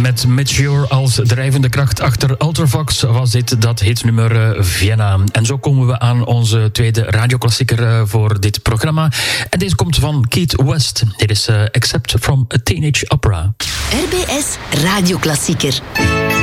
met Meteor als drijvende kracht achter Ultravox was dit dat hitnummer Vienna. En zo komen we aan onze tweede radioklassieker voor dit programma. En deze komt van Keith West. Dit is Except from a Teenage Opera. RBS Radioklassieker.